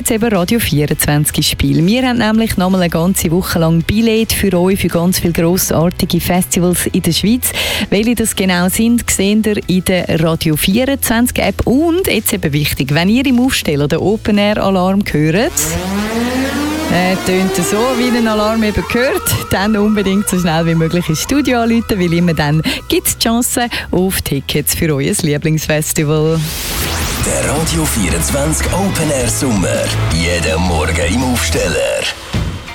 Jetzt eben Radio 24 Spiel. Wir haben nämlich noch mal eine ganze Woche lang Billett für euch, für ganz viele grossartige Festivals in der Schweiz. Welche das genau sind, seht ihr in der Radio 24 App. Und jetzt eben wichtig, wenn ihr im Aufsteller den Open-Air-Alarm hört, tönt so, wie ein Alarm eben gehört, dann unbedingt so schnell wie möglich ins Studio anrufen, weil immer dann gibt es die Chance auf Tickets für euer Lieblingsfestival. Der Radio 24 Open Air Sommer. Jeden Morgen im Aufsteller.